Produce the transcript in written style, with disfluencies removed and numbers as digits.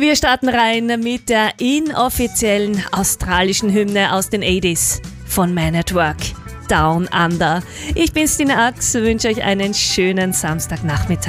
Wir starten rein mit der inoffiziellen australischen Hymne aus den 80s von Man at Work, Down Under. Ich bin Stina Ax, wünsche euch einen schönen Samstagnachmittag.